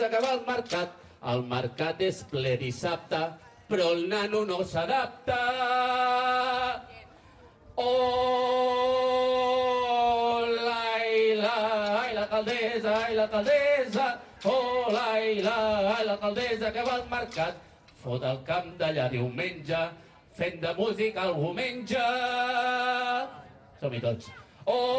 que va al mercat. El mercat és ple dissabte, però el nano no s'adapta. Oh, l'alcaldessa, oh, l'alcaldessa que va al mercat. Fot el camp d'allà diumenge, fent de música algú menja. Som-hi tots. Oh,